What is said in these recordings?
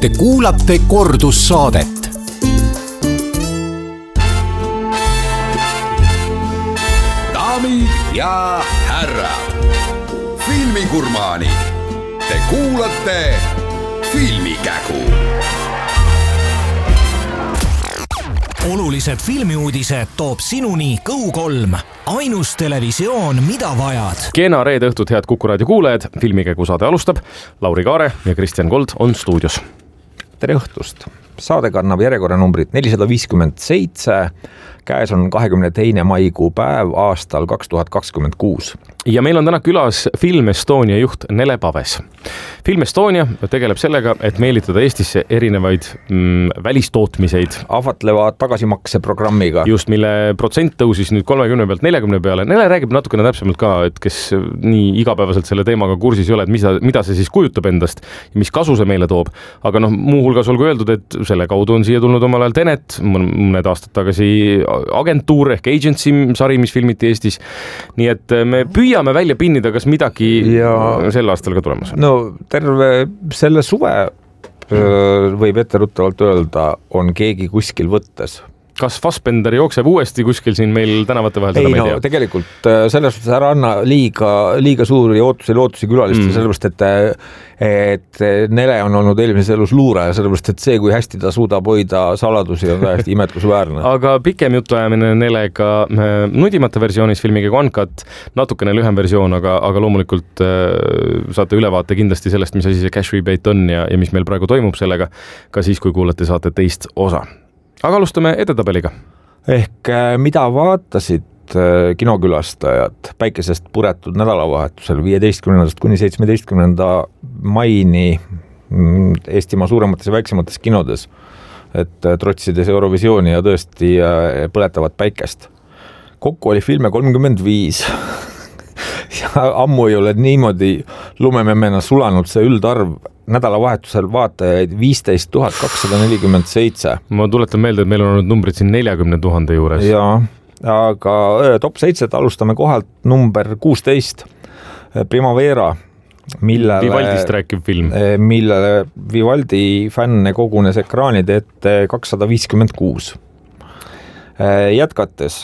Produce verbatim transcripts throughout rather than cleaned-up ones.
Te kuulate kordussaadet. Daamid ja härrad, filmigurmaani. Te kuulate Filmikägu. Olulised filmiuudised toob sinuni Go kolm. Ainus televisioon, mida vajad. Kena reede õhtut, head Kuku raadio kuulajad. Filmikägu saade alustab. Lauri Kaare ja Kristjan Kold on stuudios. Tere õhtust. Saade kannab järjekorranumbrit nelisada viiskümmend seitse. Käes on kahekümne teine maikuu päev aastal kaks tuhat kakskümmend kuus. Ja meil on täna külas Film Estonia juht Nele Paves. Film Estonia tegeleb sellega, et meelitada Eestisse erinevaid mm, välistootmiseid. Ahvatleva tagasimakseprogrammiga. Just, mille protsent tõusis nüüd kolmekümne pealt neljakümne peale. Nele räägib natukene täpsemalt ka, et kes nii igapäevaselt selle teemaga kursis ei ole, et mida, mida see siis kujutab endast ja mis kasu see meile toob. Aga noh, muuhulgas olgu öeldud, et selle kaudu on siia tulnud omal ajal Tenet, mõned aastad tagasi agentuur ehk agency sari, mis filmiti Eestis. Nii et me püüame välja pinnida, kas midagi ja sel aastal ka tulemas on. No terve selle suve võib etteruttavalt öelda, on keegi kuskil võttes. Kas Fassbender jookseb uuesti kuskil siin meil tänavate vahel? Ei no, tegelikult selles suhtes ära anna liiga, liiga suuri ootusi, lootusi külaliste, mm. sellepärast, et, et Nele on olnud eelmises elus luure, sellepärast, et see, kui hästi ta suudab hoida saladusi, on täiesti imetlusväärne. Aga pikem jutuajamine Nelega nudimata versioonis filmiga Uncut, natukene lühem versioon, aga, aga loomulikult äh, saate ülevaate kindlasti sellest, mis asi see cash rebate on ja, ja mis meil praegu toimub sellega, ka siis, kui kuulete saate teist osa. Aga alustame edetabeliga. Ehk mida vaatasid kinokülastajad päikesest puretud nädalavahetusel viieteistkümnendast kuni seitsmeteistkümnenda maini Eestimaa suuremates ja väiksemates kinodes, et trotsides Eurovisiooni ja tõesti põletavat päikest. Kokku oli filme kolmkümmend viis. Ja ammu ei ole niimoodi lumememmena sulanud see üldarv. Nädalavahetusel vaatajaid viisteist tuhat kakssada nelikümmend seitse. Ma tuletan meelde, et meil on olnud numbrid siin neljakümne tuhande juures. Jaa, aga top seitse alustame kohalt number kuusteist. Primavera, millele, Vivaldist rääkiv film. Millele Vivaldi fänne kogunes ekraanide ette kakssada viiskümmend kuus. Jätkates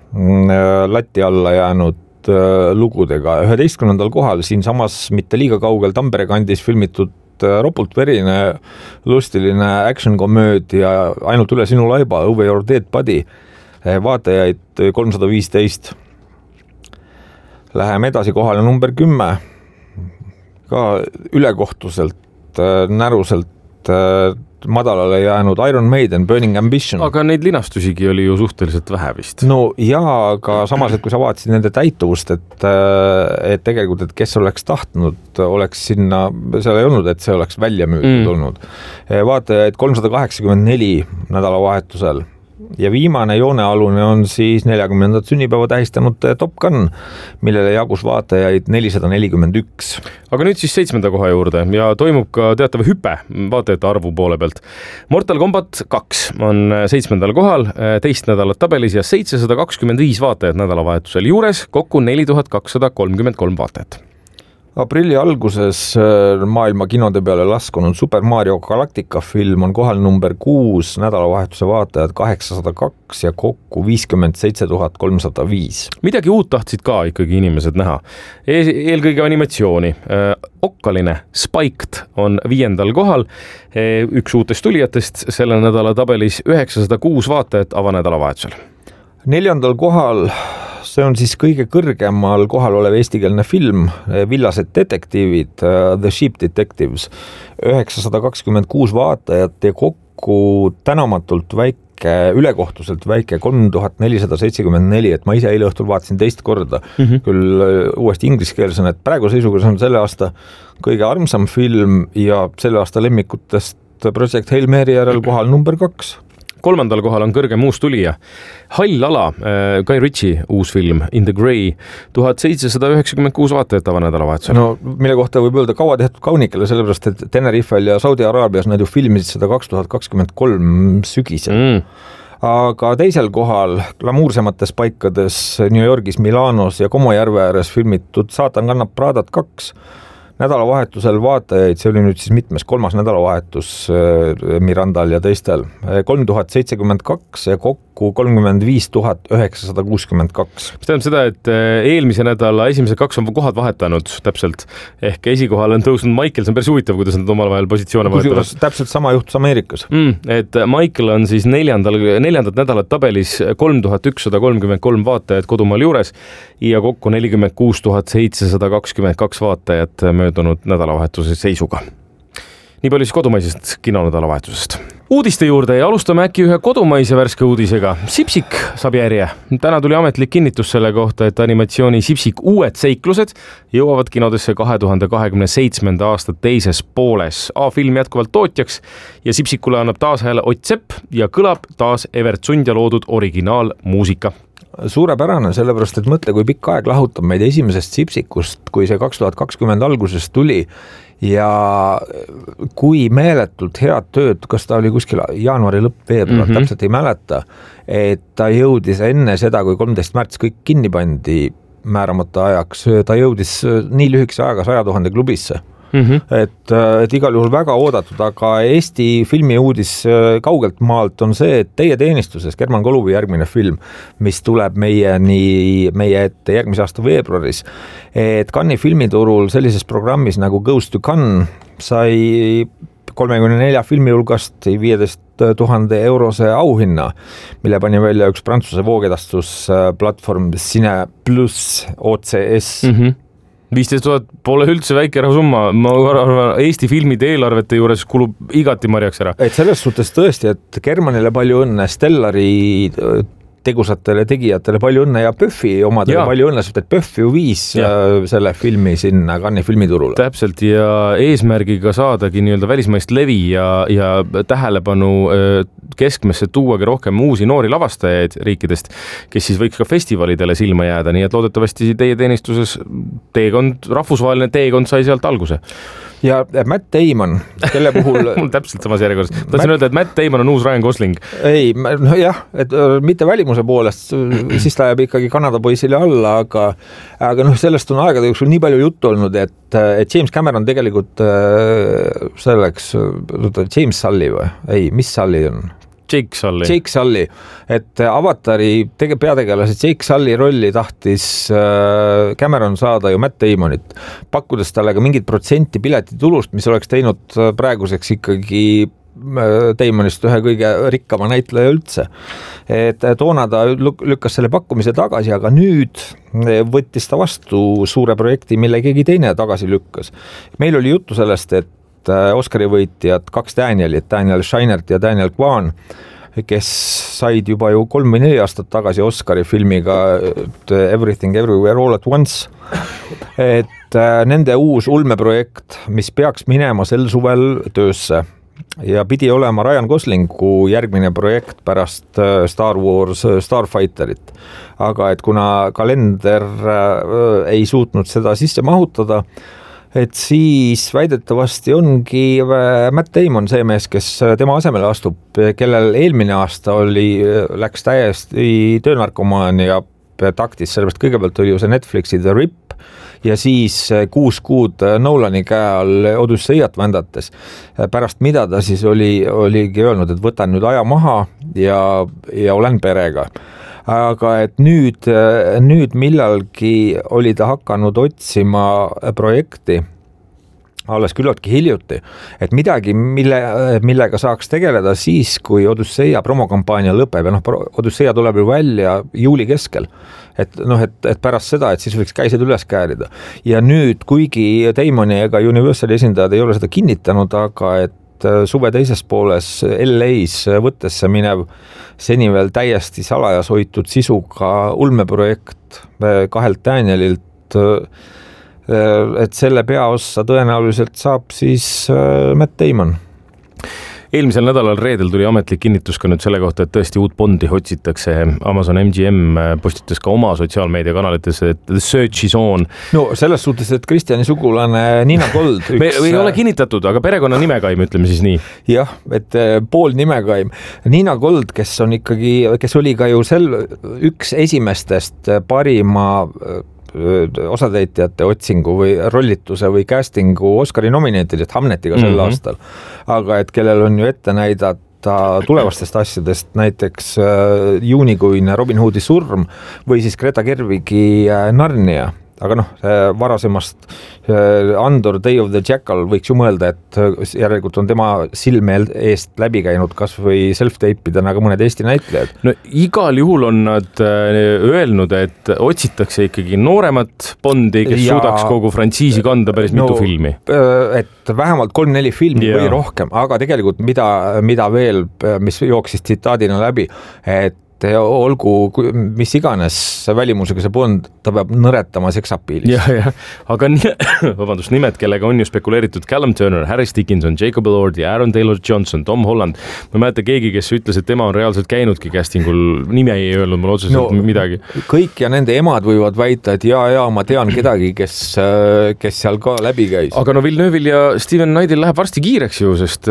lati alla jäänud lugudega. üheteistkümnendal kohal siin samas mitte liiga kaugel Tampere kandis filmitud ropult verine lustiline action-komöödia Ainult üle sinu laiba, Over Your Dead Body, vaatajaid kolmsada viisteist. Läheme edasi kohale number kümme, ka ülekohtuselt, näruselt madalale jäänud Iron Maiden, Burning Ambition. Aga neid linastusigi oli ju suhteliselt vähe vist. No jaa, aga samas, et kui sa vaatasid nende täituvust, et, et tegelikult, et kes oleks tahtnud, oleks sinna, seal ei olnud, et see oleks välja müüdud mm. olnud. Vaatajaid kolmsada kaheksakümmend neli nädalavahetusel. Ja viimane joonealune on siis neljakümnendat sünnipäeva tähistanud Top Gun, millele jagus vaatajaid nelisada nelikümmend üks. Aga nüüd siis seitsmenda koha juurde ja toimub ka teatav hüpe vaatajate arvu poole pealt. Mortal Kombat kaks on seitsmendal kohal, teist nädalat tabelis ja seitsesada kakskümmend viis vaatajat nädalavahetusel juures, kokku neli tuhat kakssada kolmkümmend kolm vaatajat. Aprilli alguses maailma kinode peale laskunud Super Mario Galactica film on kohal number kuus, nädalavahetuse vaatajad kaheksasada kaks ja kokku viiskümmend seitse tuhat kolmsada viis. Midagi uut tahtsid ka ikkagi inimesed näha. Eelkõige animatsiooni. Okkaline Spiked on viiendal kohal. Üks uutest tulijatest selle nädala tabelis üheksasada kuus vaatajat avanädalavahetusel. Neljandal kohal, see on siis kõige kõrgemal kohal olev eestikeelne film, Villased detektiivid, The Sheep Detectives, üheksasada kakskümmend kuus vaatajat ja kokku tänamatult väike, ülekohtuselt väike kolm tuhat nelisada seitsekümmend neli, et ma ise eile õhtul vaatasin teist korda, mm-hmm. küll uuesti ingliskeelsena, et praegu seisuga on selle aasta kõige armsam film ja selle aasta lemmikutest Project Hail Mary järel kohal number kaks. Kolmandal kohal on kõrgem uus tulija. Hall ala, Guy Ritchie uus film, In the Grey, tuhat seitsesada üheksakümmend kuus vaatajat avanädalavahetusel. No, mille kohta võib öelda kaua tehtud kaunikele, sellepärast, et Tenerifel ja Saudi Araabias nad ju filmisid seda kaks tuhat kakskümmend kolm sügisel. Mm. Aga teisel kohal glamuursemates paikades New Yorgis, Milanos ja Como järve ääres filmitud Saatan kannab Pradat kaks nädalavahetusel vaatajaid, see oli nüüd siis mitmes, kolmas nädalavahetus Mirandal ja teistel, kolm tuhat seitsekümmend kaks ja kokku kolmkümmend viis tuhat üheksasada kuuskümmend kaks. Mis tähendab seda, et eelmise nädala esimesed kaks on kohad vahetanud täpselt, ehk esikohal on tõusnud Michael, see on päris huvitav, kuidas nad omal vahel positsioone vahetavad. Täpselt sama juhtus Ameerikas. Mm, et Michael on siis neljandal, neljandat nädalat tabelis kolm tuhat ükssada kolmkümmend kolm vaatajat kodumaal juures ja kokku nelikümmend kuus tuhat seitsesada kakskümmend kaks vaatajat möödunud nädalavahetuse seisuga. Nii palju siis kodumaisest kinonädalavahetusest. Uudiste juurde ja alustame äkki ühe kodumaise värske uudisega. Sipsik saab järje. Täna tuli ametlik kinnitus selle kohta, et animatsiooni Sipsik uued seiklused jõuavad kinodesse kahe tuhande kahekümne seitsmenda aasta teises pooles. A-film jätkuvalt tootjaks ja Sipsikule annab taas hääle Ott Sepp ja kõlab taas Evert Sundja loodud originaalmuusika. Suurepärane, sellepärast, et mõtle, kui pikk aeg lahutab meid esimesest Sipsikust, kui see kaks tuhat kakskümmend alguses tuli ja kui meeletult head tööd, kas ta oli kuskil jaanuari lõpp veebruar, mm-hmm. täpselt ei mäleta, et ta jõudis enne seda, kui kolmteist märts kõik kinni pandi määramata ajaks, ta jõudis nii lühikese ajaga saja tuhande klubisse. Mm-hmm. Et, et igal juhul väga oodatud, aga Eesti filmi uudis kaugelt maalt on see, et Teie teenistuses German Koluvi järgmine film, mis tuleb meie, nii, meie ette järgmise aasta veebruaris, et Cannes'i filmiturul sellises programmis nagu Goes to Cannes sai kolmekümne nelja filmi hulgast viieteist tuhande eurose auhinna, mille pani välja üks Prantsuse voogedastusplatvorm Cine Plus O C S. Mm-hmm. viisteist tuhat pole üldse väike rahasumma, ma arvan, Eesti filmide eelarvete juures kulub igati marjaks ära. Et selles suhtes tõesti, et Germanile palju õnne, Stellari tegusatele tegijatele palju õnne ja Pöffi omadele ja. palju õnne, et Pöffi ju viis ja. selle filmi sinna Cannes'i filmiturule. Täpselt ja eesmärgiga saadagi nii-öelda välismaist levi ja, ja tähelepanu keskmesse tuuagi rohkem uusi noori lavastajaid riikidest, kes siis võiks ka festivalidele silma jääda, nii et loodetavasti Teie teenistuses teekond, rahvusvaheline teekond sai sealt alguse. Ja Matt Damon, kelle puhul... Mul täpselt samas järjekorras. Tahtsin Matt... öelda, et Matt Damon on uus Ryan Gosling. Ei, no jah, et mitte välimuse poolest, siis ta jääb ikkagi Kanada poisile alla, aga, aga noh, sellest on aegade jooksul nii palju juttu olnud, et, et James Cameron tegelikult selleks, James Sully või? Ei, mis Sully on? Jake Sully. Jake Sully, et Avatari tege, peategelase Jake Sully rolli tahtis Cameron saada ju Matt Damonit, pakkudes talle ka mingit protsenti piletitulust, mis oleks teinud praeguseks ikkagi Damonist ühe kõige rikkama näitleja üldse. Et toona ta lükkas selle pakkumise tagasi, aga nüüd võttis ta vastu suure projekti, mille keegi teine tagasi lükkas. Meil oli juttu sellest, et Oscari võitjad, kaks Danielit, Daniel Scheinert ja Daniel Kwan, kes said juba ju kolm või neli aastat tagasi Oscari filmiga Everything Everywhere All at Once. Et nende uus ulmeprojekt, mis peaks minema sel suvel töösse ja pidi olema Ryan Goslingu järgmine projekt pärast Star Wars Starfighterit. Aga et kuna kalender ei suutnud seda sisse mahutada, et siis väidetavasti ongi Matt Damon see mees, kes tema asemele astub, kellel eelmine aasta oli, läks täiesti töönarkomaan ja taktis, sellepärast kõigepealt oli ju see Netflixi The Rip ja siis kuus kuud Nolani käe all Odysseiat vändates, pärast mida ta siis oli, oligi öelnud, et võtan nüüd aja maha ja, ja olen perega. Aga et nüüd, nüüd millalgi oli ta hakanud otsima projekti, alles küllaltki hiljuti, et midagi, mille, millega saaks tegeleda siis, kui Odysseia promokampaania lõpeb ja noh, Odysseia tuleb ju välja juuli keskel, et noh, et, et pärast seda, et siis võiks käised üles käärida. Ja nüüd, kuigi Damoni ega Universali esindajad ei ole seda kinnitanud, aga et suve teises pooles L A's võttesse minev seni veel täiesti salajas hoitud sisuga ulmeprojekt kahelt Danielilt, et selle peaossa tõenäoliselt saab siis Matt Damon. Eelmisel nädalal reedel tuli ametlik kinnitus ka nüüd selle kohta, et tõesti uut Bondi otsitakse. Amazon M G M postitas ka oma sotsiaalmeediakanalites, et The Search is on. No selles suhtes, et Kristjani sugulane Nina Gold. Üks... Me ei ole kinnitatud, aga perekonna nimekaim, ütleme siis nii. Jah, et pool nimekaim. Nina Gold, kes on ikkagi, kes oli ka ju sel, üks esimestest parima osatäitjate otsingu või rollituse või castingu Oscari nominaatidest Hamnetiga sel mm-hmm. aastal, aga et kellel on ju ette näidata tulevastest asjadest, näiteks juunikuine Robin Hoodi surm või siis Greta Gerwigi Narnia. Aga noh, varasemast Andor Day of the Jackal võiks ju mõelda, et järelikult on tema silme eest läbi käinud kas või self-tape'idena ka mõned Eesti näitlejad. No igal juhul on nad öelnud, et otsitakse ikkagi nooremat Bondi, kes ja, suudaks kogu frantsiisi kanda päris no, mitu filmi. Et vähemalt kolm-neli filmi ja. Või rohkem, aga tegelikult mida, mida veel, mis jooksis tsitaadina läbi, et olgu mis iganes välimusega see Bond, ta peab nõretama seksapiilis. Ja, ja. Aga nii, vabandust, nimed, kellega on ju spekuleeritud Callum Turner, Harris Dickinson, Jacob Elordi, Aaron Taylor-Johnson, Tom Holland. Ma mäletan keegi, kes ütles, et tema on reaalselt käinudki castingul, nime ei öelnud mul otseselt no, midagi. Kõik ja nende emad võivad väita, et jaa, jaa, ma tean kedagi, kes, kes seal ka läbi käis. Aga no Villeneuve'il ja Steven Knight'il läheb varsti kiireks ju, sest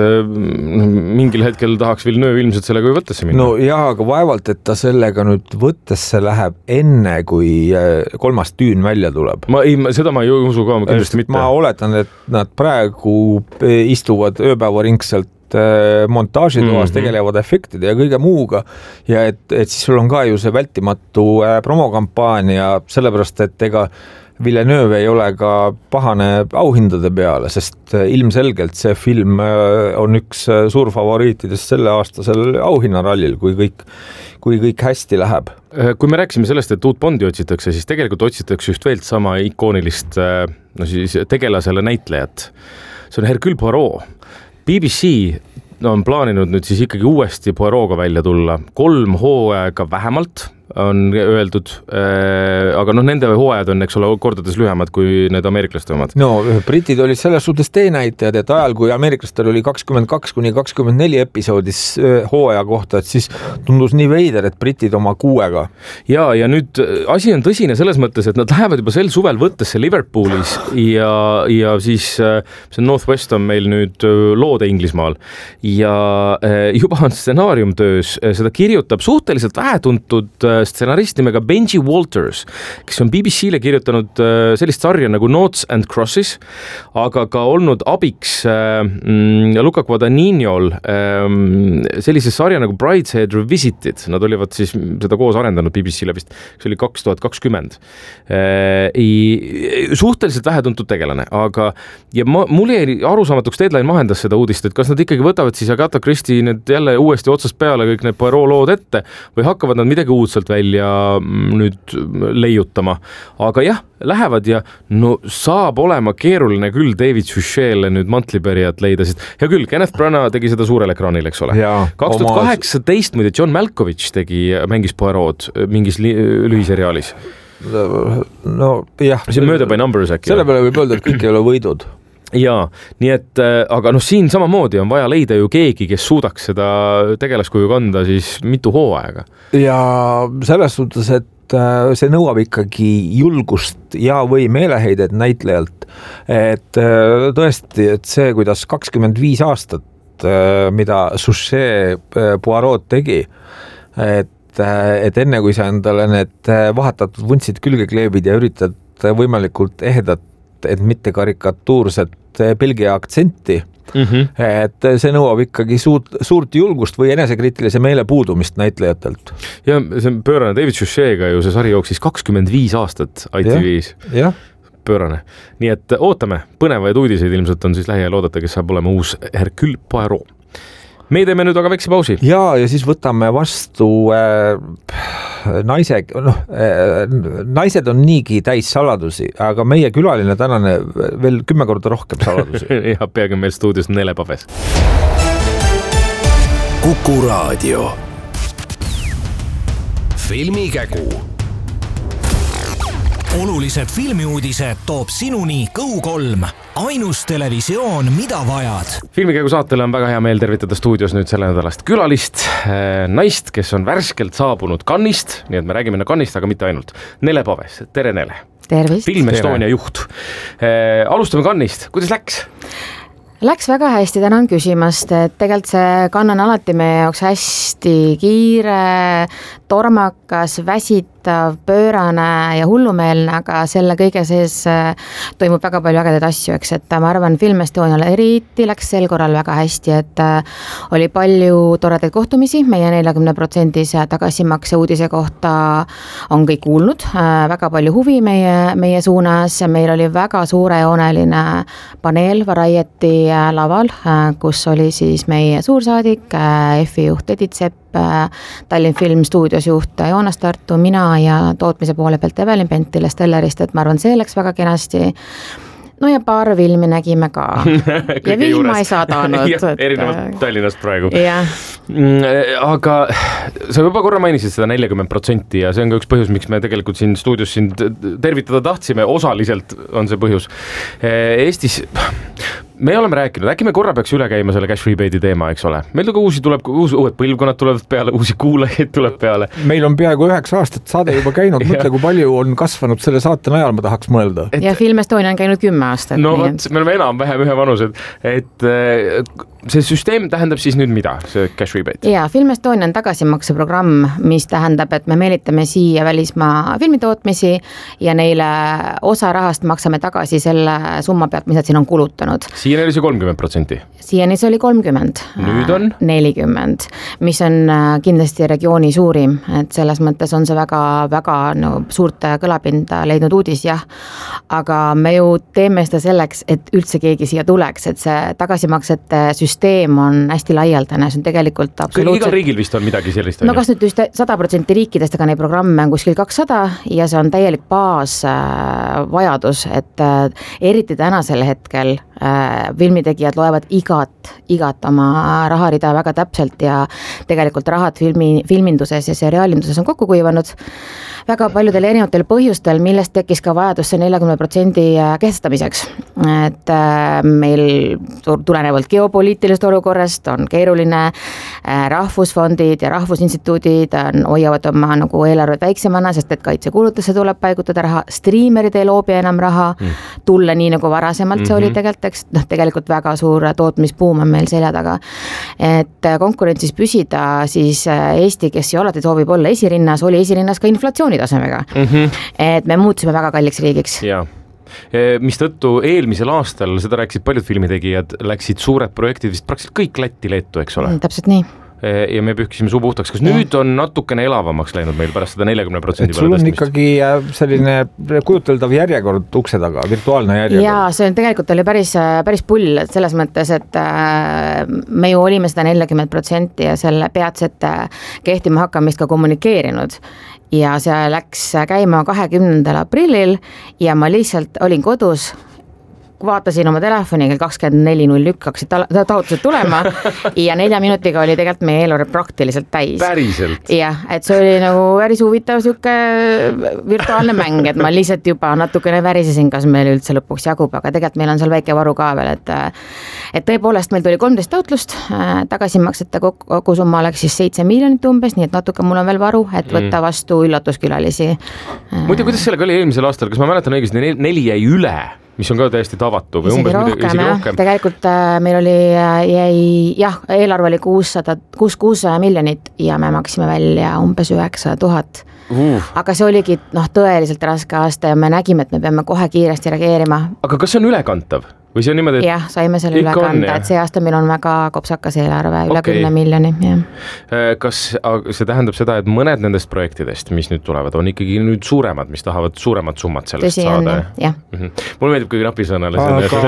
mingil hetkel tahaks Villeneuve ilmselt sellega ju võttesse minna. No jaa, aga vaevalt, et ta sellega nüüd võttesse läheb enne, kui kolmas tüün välja tuleb. Ma ei, seda ma ei usu ka, ma kindlasti mitte. Ma oletan, et nad praegu istuvad ööpäevaringselt montaažitoas, mm-hmm. tegelevad efektide ja kõige muuga ja et, et siis sul on ka ju see vältimatu promokampaania, sellepärast, et ega Villeneuve ei ole ka pahane auhindade peale, sest ilmselgelt see film on üks suur favoriitidest selle aastasel auhinnarallil, kui kõik, kui kõik hästi läheb. Kui me rääkisime sellest, et uut Bondi otsitakse, siis tegelikult otsitakse just veel sama ikoonilist no siis tegelasele näitlejat. See on Hercule Poirot. B B C on plaaninud nüüd siis ikkagi uuesti Poirot'ga välja tulla. Kolm hooaega vähemalt on öeldud, aga noh, nende hooajad on, eks ole, kordades lühemad kui need ameeriklaste omad. No, britid olid selles suhtes teenäitajad, et ajal, kui ameeriklastel oli kakskümmend kaks kuni kakskümmend neli episoodis hooaja kohta, et siis tundus nii veider, et britid oma kuuega. Ja, ja nüüd asi on tõsine selles mõttes, et nad lähevad juba sel suvel võttesse Liverpoolis ja, ja siis see Northwest on meil nüüd loode Inglismaal ja juba on stsenaarium töös, seda kirjutab suhteliselt vähetuntud stsenarist nimega Benji Walters, kes on B B C-le kirjutanud sellist sarja nagu Noughts and Crosses, aga ka olnud abiks mm, Luca Guadagniniol sellise sarja nagu Brideshead Revisited. Nad olivad siis seda koos arendanud B B C-le vist, see oli kaks tuhat kakskümmend. Suhteliselt vähetuntud tegelane, aga ja ma, mul jäi arusaamatuks, Deadline mahendas seda uudist, et kas nad ikkagi võtavad siis Agatha Christie need jälle uuesti otsast peale kõik need Poirot lood ette või hakkavad nad midagi uudselt välja nüüd leiutama. Aga jah, lähevad ja no saab olema keeruline küll David Suchet'le nüüd mantlipärijat leida, sest hea küll, Kenneth Branagh tegi seda suurel ekraanil, eks ole. kaks tuhat kaheksateist muide John Malkovich tegi, mängis Poirot mingis li- lühiseriaalis. No jah. See on Murder by Numbers äkki. Selle peale võib öelda, et kõik ei ole võidud. Jaa, nii et, aga noh, siin samamoodi on vaja leida ju keegi, kes suudaks seda tegelaskuju kanda siis mitu hooaega. Ja selles suhtes, et see nõuab ikkagi julgust ja või meeleheidet näitlejalt. Et tõesti, et see, kuidas kakskümmend viis aastat, mida Suchet Poirot tegi, et, et enne kui sa endale need vahetatud vuntsid külge kleebid ja üritad võimalikult ehedat, et mitte karikatuurset Belgia aktsenti, mm-hmm. et see nõuab ikkagi suurt, suurt julgust või enesekriitilise meele puudumist näitlejatelt. Ja see on pöörane David Suchet'ga ju see sari jooksis kakskümmend viis aastat I T V-s. Jah. Pöörane. Nii et ootame, põnevaid uudiseid ilmselt on siis lähiajal oodata, kes saab olema uus Hercule Poirot. Me teeme nüüd aga väikse pausi. Ja, ja siis võtame vastu äh, naise, noh, äh, naised on niigi täis saladusi, aga meie külaline tänane veel kümme korda rohkem saladusi. Ja peagi meil stuudios Nele Pabes. Kuku Raadio. Filmikägu. Olulised filmiuudised toob sinuni Kõu kolm. Ainus televisioon, mida vajad. Filmikägu saatele on väga hea meel tervitada stuudios nüüd selle nädalast külalist, naist, kes on värskelt saabunud Kannist, nii et me räägime Kannist, aga mitte ainult. Nele Pabes, tere Nele. Tervist. Film Estonia juht. Alustame Kannist, kuidas läks? Läks väga hästi, tänan küsimast, et tegelikult see Cannes on alati meie jaoks hästi kiire, tormakas, väsitav, huvitav, pöörane ja hullumeelne, aga selle kõige sees toimub väga palju ägedaid asju, eks, et ma arvan, Film Estonial eriti läks sel korral väga hästi, et oli palju toredaid kohtumisi, meie neljakümne protsendise tagasimakse uudise kohta on kõik kuulnud, väga palju huvi meie, meie suunas, meil oli väga suurejooneline paneel Variety laval, kus oli siis meie suursaadik, F I juht Edith Sepp, Tallinn Film stuudios juht Joonas Tartu, mina ja tootmise poole pealt Evelin Pentil ja Stellarist, et ma arvan, see läks väga kenasti. No ja paar filmi nägime ka. ja vihma ei saadanud. erinevalt Tallinnast praegu. Yeah. Aga sa juba korra mainisid seda nelikümmend protsenti ja see on ka üks põhjus, miks me tegelikult siin stuudios sind tervitada tahtsime, osaliselt on see põhjus. Eestis me oleme rääkinud, äkki me korra peaks üle käima selle cash rebate'i teema, eks ole. Meil ka uusi tuleb, uus, uued põlvkonnad tulevad peale, uusi kuulajaid tuleb peale. Meil on peaaegu üheksa aastat saade juba käinud, mõtle, kui palju on kasvanud selle saate najal, ma tahaks mõelda. Et... Ja Film Estonia on käinud kümme aastat. No võt, me oleme enam-vähem ühe vanused, et see süsteem tähendab siis nüüd mida, see cash rebate? Ja, Film Estonia on tagasimakseprogramm, mis tähendab, et me meelitame siia välismaa filmitootmisi ja neile osa rahast maksame tagasi selle summa pealt, mis nad siin on kulutanud. Siin oli see kolmkümmend protsenti? Siiani see oli kolmkümmend. Nüüd on? nelikümmend, mis on kindlasti regiooni suurim, et selles mõttes on see väga, väga no, suurt kõlapinda leidnud uudis, jah. Aga me ju teeme seda selleks, et üldse keegi siia tuleks, et see tagasimaksete süsteem on hästi laialdane, see on tegelikult absoluutselt... Igal riigil vist on midagi sellist? No kas nüüd just sada protsenti riikidest, aga neid programme on kuskil kakssada ja see on täielik baasvajadus, et eriti tänasel hetkel filmitegijad loevad igat, igat oma raharida väga täpselt ja tegelikult rahad filmi, filminduses ja seriaalinduses on kokku kuivanud väga paljudel erinevatel põhjustel, millest tekkis ka vajadus see neljakümne protsendi kehtestamiseks. Et meil tulenevalt geopoliitilisest olukorrast on keeruline, rahvusfondid ja rahvusinstituudid on, hoiavad oma nagu eelarved väiksemana, sest et kaitsekulutesse tuleb paigutada raha, striimerid ei loobi enam raha, tulla nii nagu varasemalt see oli tegelikult, eks, noh, tegelikult väga suur tootmisbuum on meil selja taga. Et konkurentsis püsida, siis Eesti, kes ju alati soovib olla esirinnas, oli esirinnas ka inflatsiooni tasemega. Mm-hmm. Et me muutusime väga kalliks riigiks. Jaa. Mis tõttu eelmisel aastal, seda rääkisid paljud filmitegijad, läksid suured projektid vist praktiliselt kõik Lätti, Leetu, eks ole? Täpselt nii. Ja me pühkisime suu puhtaks. Kas ja. Nüüd on natukene elavamaks läinud meil pärast seda nelikümmend protsenti peale tõstamist? Sul on ikkagi selline kujuteldav järjekord ukse taga, virtuaalne järjekord. Jaa, see on tegelikult oli päris, päris pull selles mõttes, et me ju olime seda nelikümmend protsenti ja selle peatset kehtima hakkamist ka kommunikeerinud. Ja see läks käima kahekümnendal aprillil ja ma lihtsalt olin kodus, vaatasin oma telefoni kell kakskümmend neli null üks hakkasid ta- taotlused tulema ja nelja minutiga oli tegelikult meie eelarve praktiliselt täis. Päriselt? Jah, et see oli nagu päris huvitav siuke virtuaalne mäng, et ma lihtsalt juba natukene värisesin, kas meil üldse lõpuks jagub, aga tegelikult meil on seal väike varu ka veel, et et tõepoolest meil tuli kolmteist taotlust, tagasimaksete kogu summa oleks siis seitse miljonit umbes, nii et natuke mul on veel varu, et võtta vastu üllatuskülalisi. Muide, kuidas sellega oli eelmisel aastal, kas ma mäletan õigesti, neli jäi üle? Mis on ka täiesti tavatu või umbes rohkem, isegi rohkem. Tegelikult meil oli, jäi, jah, eelarve oli kuussada, kuussada miljonit ja me maksime välja umbes üheksa tuhat. Uh. Aga see oligi noh, tõeliselt raske aasta ja me nägime, et me peame kohe kiiresti reageerima. Aga kas see on ülekantav? Või see on niimoodi, et... Jah, saime selle üle kanda, et see aasta meil on väga kopsakas eelarve, üle okay. kümne miljoni. Jah. Kas see tähendab seda, et mõned nendest projektidest, mis nüüd tulevad, on ikkagi nüüd suuremad, mis tahavad suuremad summad sellest Tõsi saada? On, jah. Mm-hmm. Mulle meeldib kõige napisõnale.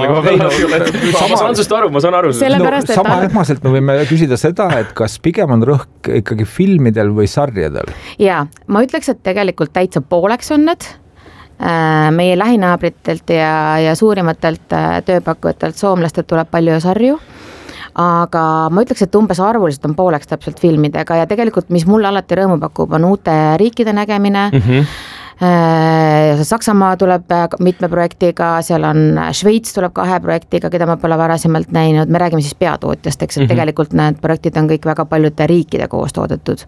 Ma saan sust aru, ma saan aru. No, sama ähmaselt me võime küsida seda, et kas pigem on rõhk ikkagi filmidel või sarjadel? Jaa, ma ütleks, et tegelikult täitsa pooleks on need. Meie lähinaabritelt ja, ja suurimatelt tööpakkujatelt soomlastelt tuleb palju sarju, aga ma ütleks, et umbes arvuliselt on pooleks täpselt filmidega ja tegelikult, mis mulle alati rõõmu pakub, on uute riikide nägemine. Mm-hmm. Saksamaa tuleb mitme projektiga, seal on Šveits tuleb kahe projektiga, keda ma pole varasemalt näinud, me räägime siis peatootjast, eks, et mm-hmm. tegelikult need projektid on kõik väga paljude riikide koos toodetud.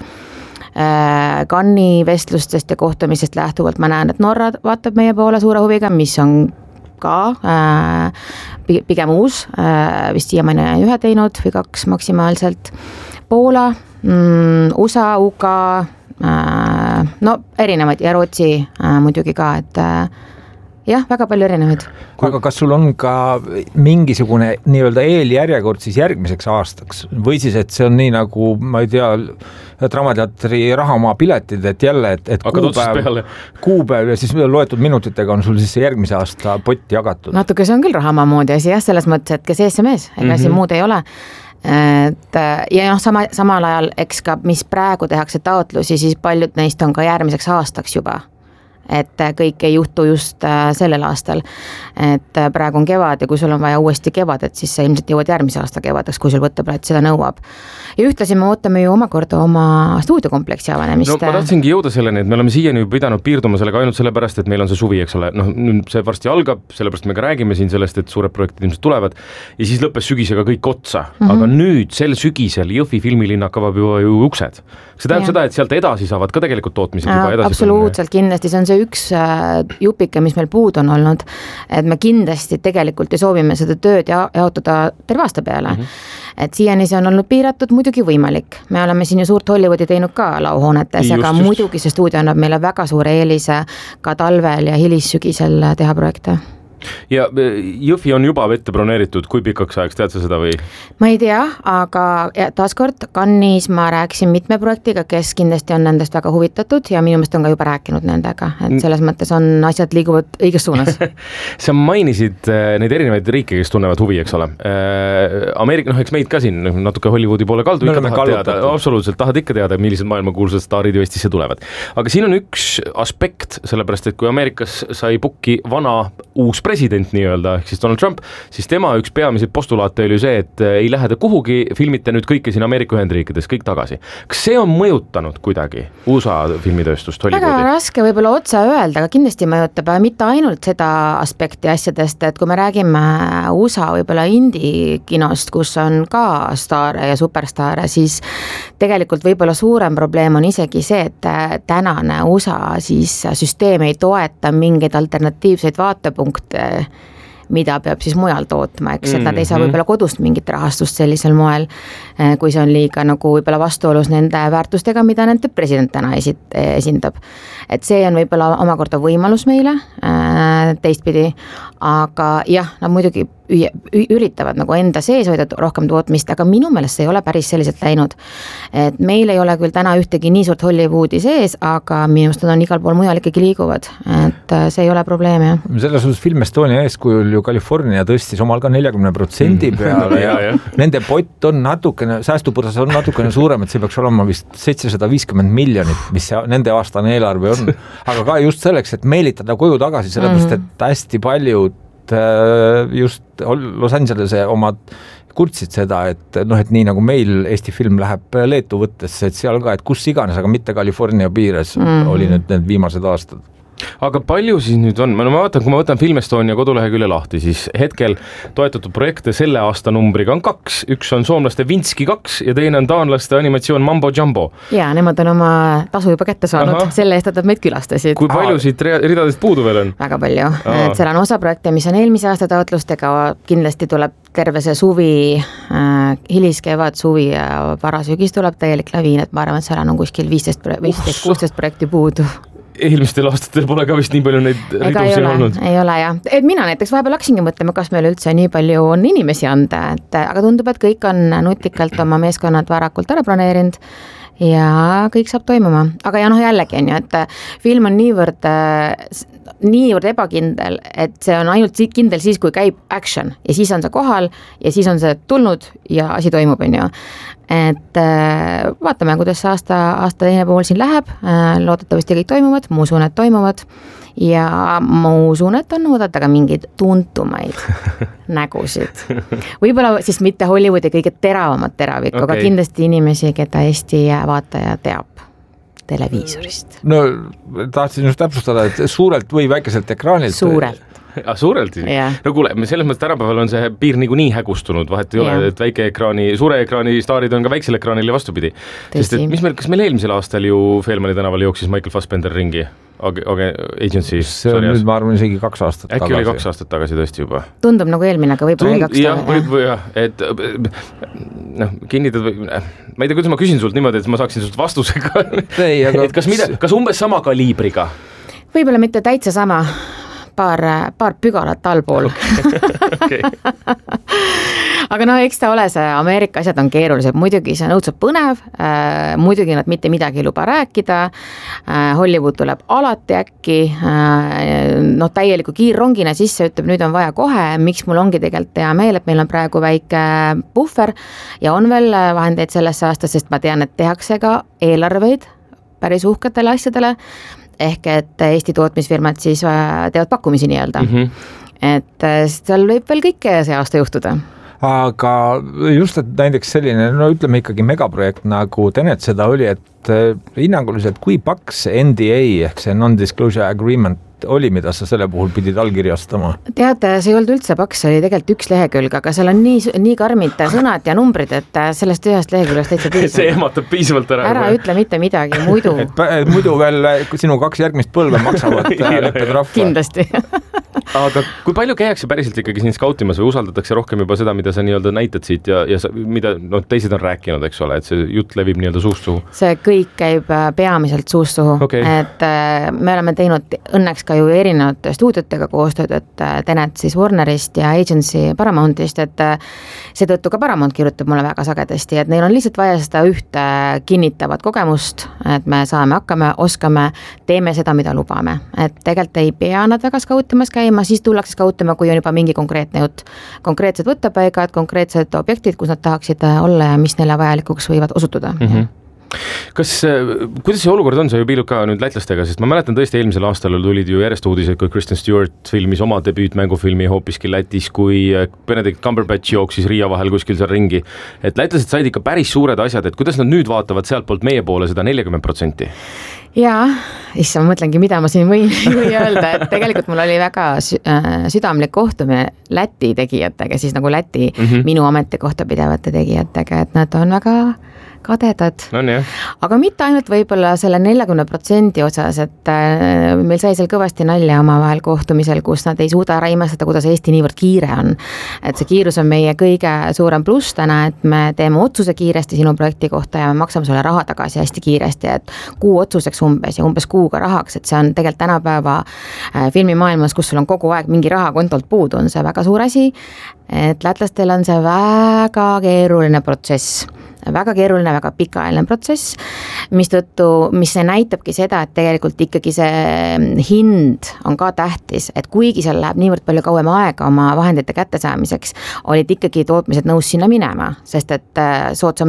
Kanni vestlustest ja kohtumisest lähtuvalt ma näen, et Norra vaatab meie poole suure huviga, mis on ka äh, pigem uus, äh, vist siiamaani ühe teinud või kaks maksimaalselt. Poola, mm, U S A, U K, äh, no erinevaid ja Rootsi muidugi ka, et jah, väga palju erinevaid. Aga kas sul on ka mingisugune nii-öelda eeljärjekord siis järgmiseks aastaks või siis, et see on nii nagu, ma ei tea, Draamateatri Rahamaa piletid, et jälle, et, et kuupäev, kuupäev ja siis loetud minutitega on sul siis järgmise aasta pott jagatud? Natuke see on küll Rahamaa moodi asi, jah, selles mõttes, et kes ees see mees, ega mm -hmm. siin muud ei ole. Et, ja noh, sama, samal ajal, eks ka, mis praegu tehakse taotlusi, siis paljud neist on ka järgmiseks aastaks juba. Et kõik ei juhtu just sellel aastal, et praegu on kevad ja kui sul on vaja uuesti kevadet, siis sa ilmselt jõuad järgmise aasta kevadeks, kui sul võtteplaat seda nõuab. Ja ühtlasi me ootame ju omakorda oma stuudiokompleksi avanemist. No ma tahtsingi jõuda selleni, et me oleme siiani ju pidanud piirduma sellega ainult sellepärast, et meil on see suvi, eks ole, noh nüüd see varsti algab, sellepärast me ka räägime siin sellest, et suured projektid ilmselt tulevad ja siis lõppes sügisega kõik otsa, mm -hmm. aga nüüd sel sügisel Jõhvi filmilinnak avab juba ju uksed. See tähendab ja. seda, et sealt edasi saavad ka tegelikult tootmised juba edasi. Absoluutselt, kindlasti, see on see üks jupike, mis meil puud on olnud, et me kindlasti tegelikult ja soovime seda tööd ja jaotada terve aasta peale. Mm -hmm. Et siiani see on olnud piiratud, muidugi võimalik. Me oleme siin ju suurt Hollywoodi teinud ka lauhoonetes, aga just. muidugi see stuudio annab meile väga suure eelise ka talvel ja hilissügisel teha projekte. Ja Jõhvi on juba vette broneeritud, kui pikaks ajaks, tead sa seda või? Ma ei tea, aga taaskord Cannes'is ma rääkisin mitme projektiga, kes kindlasti on nendest väga huvitatud ja minu meelest on ka juba rääkinud nendega, et selles mõttes on asjad liiguvad õiges suunas. Sa mainisid neid erinevaid riike, kes tunnevad huvi, eks ole. Ameerika, noh, eks meid ka siin natuke Hollywoodi poole kaldu, ikka tahad teada, absoluutselt tahad ikka teada, millised maailmakuulsad staarid ju Eestisse tulevad. Aga siin on üks aspekt, sellepärast, et kui Ameerikas sai pukki vana uus president nii-öelda, ehk siis Donald Trump, siis tema üks peamiseid postulaate oli see, et ei lähe ta kuhugi, filmite nüüd kõike siin Ameerika Ühendriikides, kõik tagasi. Kas see on mõjutanud kuidagi U S A filmitööstust, Hollywoodi? Väga raske võib-olla otse öelda, aga kindlasti mõjutab mitte ainult seda aspekti asjadest, et kui me räägime U S A võib-olla indie-kinost, kus on ka staare ja superstaare, siis tegelikult võib-olla suurem probleem on isegi see, et tänane U S A siis süsteem ei toeta mingeid alternatiivseid vaatepunkte, mida peab siis mujal tootma, eks, et nad ei saa võib-olla kodust mingit rahastust sellisel moel, kui see on liiga nagu võib-olla vastuolus nende väärtustega, mida nende president täna esindab. Et see on võib-olla omakorda võimalus meile teistpidi, aga jah, nad muidugi üritavad nagu enda sees hoida rohkem tootmist, aga minu meelest see ei ole päris selliselt läinud. Et meil ei ole küll täna ühtegi nii suurt Hollywoodi sees, aga minu meelest on igal pool mujal ikkagi liiguvad, et see ei ole probleem, jah. Selles suhtes Film Estonia eeskujul ju California tõstis omal ka neljakümne protsendi peale ja, ja nende pott on natukene, säästupõrsas on natukene suurem, et see peaks olema vist seitsesada viiskümmend miljonit, mis see, nende aastane eelarve on, aga ka just selleks, et meelitada koju tagasi, sellepärast, et hästi paljud just Los Angelese omad kurtsid seda, et noh, et nii nagu meil Eesti film läheb Leetu võttesse, et seal ka, et kus iganes, aga mitte California piires mm. oli nüüd need viimased aastad. Aga palju siis nüüd on, ma vaatan, kui ma võtan Film Estonia kodulehekülje lahti, siis hetkel toetatud projekte selle aasta numbriga on kaks, üks on soomlaste Vinski kaks ja teine on taanlaste animatsioon Mambo Jumbo. Ja nemad on oma tasu juba kätte saanud, Aha. selle eest, et nad meid külastasid. Kui palju siit ridadest puudu veel on? Väga palju, et seal on osa projekte, mis on eelmise aasta taotlustega, kindlasti tuleb terve see suvi, äh, hiliskevad, suvi ja varasügis tuleb täielik laviin, et ma arvan, et seal on kuskil viisteist kuusteist projekti puudu. Eelmistel aastatel pole ka vist nii palju neid ridusi olnud. Ei ole jah, et mina näiteks vahepeal haksingi mõtlema, kas meil üldse nii palju on inimesi anda, et, aga tundub, et kõik on nutikalt oma meeskonnad varakult ära planeerinud ja kõik saab toimuma, aga ja noh jällegi on ju, et film on niivõrd, niivõrd ebakindel, et see on ainult kindel siis, kui käib action ja siis on see kohal ja siis on see tulnud ja asi toimub, on ju. Et vaatame, kuidas see aasta, aasta teine pool siin läheb, loodetavasti kõik toimuvad, ma usun, et toimuvad ja ma usun, et on oodata ka mingeid tuntumaid nägusid. Võib-olla siis mitte Hollywoodi kõige teravamat teravikku, okay. Aga kindlasti inimesi, keda Eesti vaataja teab televiisorist. No tahtsin just täpsustada, et suurelt või väikeselt ekraanilt. Suurelt. Ah, suurelt isegi yeah.? No kuule, selles mõttes tänapäeval on see piir niikuinii hägustunud, vahet ei yeah. ole, et väike ekraani, suure ekraani staarid on ka väiksel ekraanil ja vastupidi. Sest et mis meil, kas meil eelmisel aastal ju Feelmani tänaval jooksis Michael Fassbender ringi? Aga, aga agency see on nüüd, ma arvan, isegi kaks aastat äkki tagasi. oli kaks aastat tagasi tõesti juba. Tundub nagu eelmine, aga võib-olla Tund, kaks jah, võib, või jah, et noh, kinnitad või, ma ei tea, kuidas ma küsin sult niimoodi, et ma saaksin sult vastusega. Ei, aga... et kas, mida, kas umbes sama kaliibriga? Võib-olla mitte täitsa sama, paar, paar pügalat allpool. Okay. aga no eks ta ole, see Ameerika asjad on keerulised, muidugi see on õudselt põnev, äh, muidugi nad mitte midagi ei luba rääkida, äh, Hollywood tuleb alati äkki, äh, noh täieliku kiirrongina sisse, ütleb nüüd on vaja kohe, miks mul ongi tegelikult hea meel, et meil on praegu väike puhver ja on veel vahendeid sellesse aastas, sest ma tean, et tehakse ka eelarveid päris uhketele asjadele, ehk et Eesti tootmisfirmad siis teevad pakkumisi nii-öelda, mm -hmm. et seal võib veel kõike see aasta juhtuda. Aga just, et näiteks selline, no ütleme ikkagi megaprojekt nagu Tenet seda oli, et hinnanguliselt kui paks N D A ehk see non-disclosure agreement oli, mida sa selle puhul pidid allkirjastama? Tead, see ei olnud üldse paks, see oli tegelikult üks lehekülg, aga seal on nii, nii karmid sõnad ja numbrid, et sellest ühest leheküljest täitsa piisab. See ehmatab piisavalt ära. Ära või? Ütle mitte midagi, muidu. et muidu veel sinu kaks järgmist põlve maksavad leppetrahva. Kindlasti. Aga kui palju käiakse päriselt ikkagi siin skautimas või usaldatakse rohkem juba seda, mida sa nii-öelda näitad siit ja, ja sa, mida no, teised on rääkinud, eks ole, et see jutt levib nii-öelda suust suhu? See kõik käib peamiselt suust suhu, okay. et me oleme teinud õnneks ka ju erinevate stuudiotega koostööd, et Tenet siis Warnerist ja Agency Paramountist, et seetõttu ka Paramount kirjutab mulle väga sagedasti, et neil on lihtsalt vaja seda ühte kinnitavat kogemust, et me saame hakkame, oskame, teeme seda, mida lubame, et tegelikult ei pea nad väga skautimas käima, siis tullakse skautima, kui on juba mingi konkreetne jutt. Konkreetsed võttepaigad, konkreetsed objektid, kus nad tahaksid olla ja mis neile vajalikuks võivad osutuda. Mm-hmm. Kas, kuidas see olukord on, sa ju piilud ka nüüd lätlastega, sest ma mäletan tõesti eelmisel aastal tulid ju järjest uudised, kui Kristen Stewart filmis oma debüütmängufilmi hoopiski Lätis, kui Benedict Cumberbatch jooksis Riia vahel kuskil seal ringi, et lätlased said ikka päris suured asjad, et kuidas nad nüüd vaatavad sealt poolt meie poole seda nelikümmend protsenti? Jaa, issa ma mõtlengi, mida ma siin võin, võin öelda, et tegelikult mul oli väga südamlik kohtumine Läti tegijatega, siis nagu Läti mm -hmm. minu ametikohta pidevate tegijatega, et nad on väga kadedad, aga mitte ainult võib-olla selle neljakümne protsendi osas, et meil sai seal kõvasti nalja omavahel kohtumisel, kus nad ei suuda ära imestada, kuidas Eesti niivõrd kiire on. Et see kiirus on meie kõige suurem pluss täna, et me teeme otsuse kiiresti sinu projekti kohta ja me maksame sulle raha tagasi hästi kiiresti, et kuu otsuseks umbes ja umbes kuuga rahaks, et see on tegelikult tänapäeva filmimaailmas, kus sul on kogu aeg mingi raha kontolt puudu, on see väga suur asi, et lätlastel on see väga keeruline protsess. väga keeruline, väga pikaajaline protsess, mis tõttu, mis see näitabki seda, et tegelikult ikkagi see hind on ka tähtis, et kuigi seal läheb niivõrd palju kauem aega oma vahendite kättesaamiseks, olid ikkagi tootmised nõus sinna minema, sest et soodsam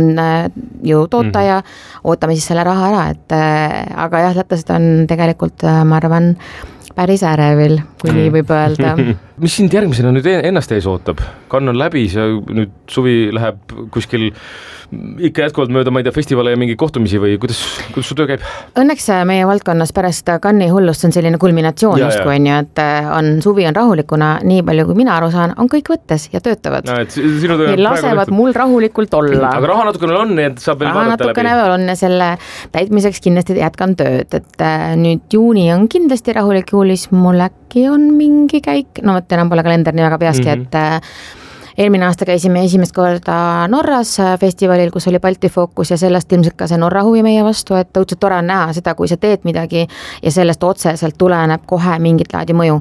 ju toota ja ootame siis selle raha ära, et aga jah, lätlased on tegelikult, ma arvan, päris ärevil, kui nii võib öelda. Mis sind järgmisena nüüd ennast ees ootab? Kann on läbi, see nüüd suvi läheb kuskil ikka jätkuvalt mööda, ma ei tea, festivale ja mingi kohtumisi või kuidas, kuidas su töö käib? Õnneks meie valdkonnas pärast Cannes'i hullust on selline kulminatsioon ja, justkui on ju, et on, suvi on rahulikuna, nii palju kui mina aru saan, on kõik võttes ja töötavad. No, et sinu töö lasevad mul rahulikult olla. Aga raha natukene on, nii et saab veel raha vaadata läbi. Raha natukene on ja selle täitmiseks kindlasti jätkan tööd, et nüüd juuni on kindlasti rahulik, juulis mul äkki on mingi käik, no mõtte enam pole kalender nii väga peaski, mm -hmm. et eelmine aasta käisime esimest korda Norras festivalil, kus oli Balti fookus ja sellest ilmselt ka see Norra huvi meie vastu, et õudselt tore on näha seda, kui sa teed midagi ja sellest otseselt tuleneb kohe mingit laadi mõju.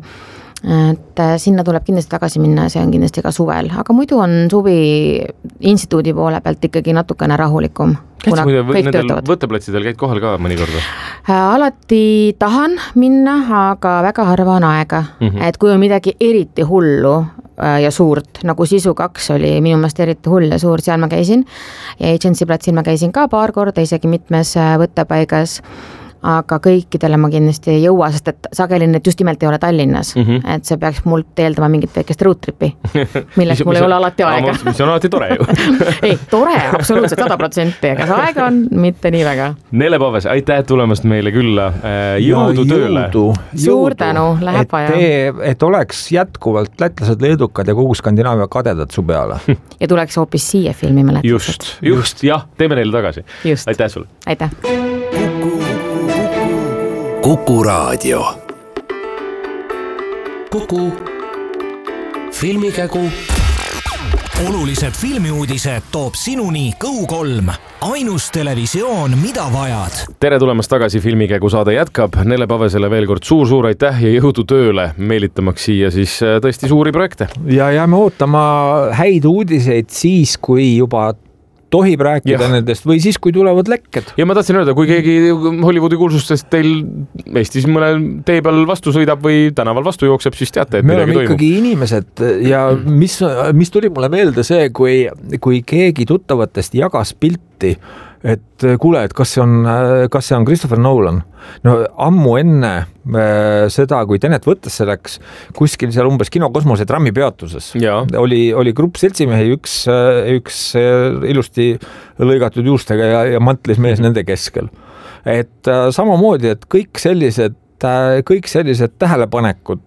Et sinna tuleb kindlasti tagasi minna, see on kindlasti ka suvel, aga muidu on suvi instituudi poole pealt ikkagi natukene rahulikum. Käid sa muide nendel võtteplatsidel, käid kohal ka mõnikord? Alati tahan minna, aga väga harva on aega, mm -hmm. et kui on midagi eriti hullu ja suurt, nagu Sisu kaks oli minu meelest eriti hull ja suur, seal ma käisin ja Agency platsil ma käisin ka paar korda, isegi mitmes võttepaigas, aga kõikidele ma kindlasti ei jõua, sest et sageli need just nimelt ei ole Tallinnas, mm -hmm. et see peaks mult eeldama mingit väikest road tripi, milleks mul ei ole alati aega. mis on alati tore ju. ei, tore, absoluutselt sada protsenti, aga see aega on mitte nii väga. Nele Paves, aitäh tulemast meile külla, jõudu tööle. Suur tänu, läheb vaja. Et oleks jätkuvalt lätlased, leedukad ja kogu Skandinaavia kadedad su peale. ja tuleks hoopis siia filmime lätlased. Just, just, jah, teeme neile tagasi. Just. Aitäh sulle. Aitäh. Kuku Raadio. Kuku filmikägu. olulised filmiuudised toob sinuni Kõu kolm, ainus televisioon, mida vajad. Tere tulemast tagasi, filmikägu saade jätkab. Nele Pavesele veel kord suur-suur aitäh ja jõudu tööle, meelitamaks siia siis tõesti suuri projekte. Ja jääme ootama häid uudiseid siis, kui juba tohib rääkida ja. Nendest või siis, kui tulevad lekked. Ja ma tahtsin öelda, kui keegi Hollywoodi kuulsustest teil Eestis mõnel tee peal vastu sõidab või tänaval vastu jookseb, siis teate, et me midagi toimub. Me oleme ikkagi inimesed ja mis, mis tuli mulle meelde see, kui, kui keegi tuttavatest jagas pilti, et kuule, et kas see on, kas see on Christopher Nolan. No ammu enne seda, kui Tenet võttesse läks, kuskil seal umbes Kino Kosmose trammi peatuses oli, oli grupp seltsimehi, üks, üks ilusti lõigatud juustega ja, ja mantlis mees mm-hmm. nende keskel. Et samamoodi, et kõik sellised, kõik sellised tähelepanekud